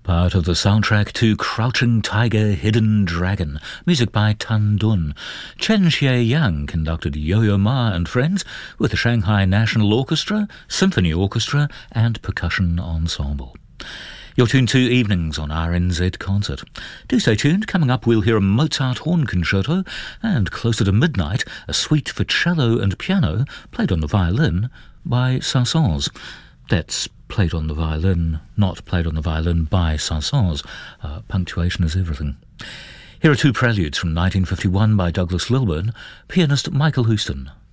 Part of the soundtrack to Crouching Tiger, Hidden Dragon, music by Tan Dun. Chen Xie-yang conducted Yo-Yo Ma and Friends with the Shanghai National Orchestra, Symphony Orchestra and Percussion Ensemble. You're tuned to Evenings on RNZ Concert. Do stay tuned. Coming up, we'll hear a Mozart horn concerto, and closer to midnight, a suite for cello and piano, played on the violin by Saint-Saëns. That's played on the violin, not played on the violin by Saint-Saëns. Punctuation is everything. Here are two preludes from 1951 by Douglas Lilburn, pianist Michael Houston.